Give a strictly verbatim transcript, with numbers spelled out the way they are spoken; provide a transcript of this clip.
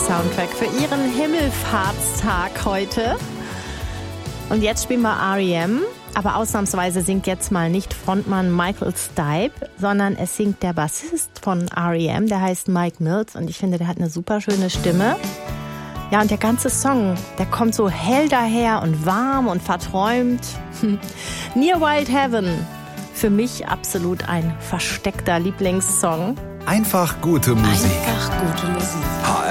Soundtrack für ihren Himmelfahrtstag heute. Und jetzt spielen wir R E M, aber ausnahmsweise singt jetzt mal nicht Frontmann Michael Stipe, sondern es singt der Bassist von R E M, der heißt Mike Mills und ich finde, der hat eine super schöne Stimme. Ja, und der ganze Song, der kommt so hell daher und warm und verträumt. Near Wild Heaven, für mich absolut ein versteckter Lieblingssong. Einfach gute Musik. Einfach gute Musik. H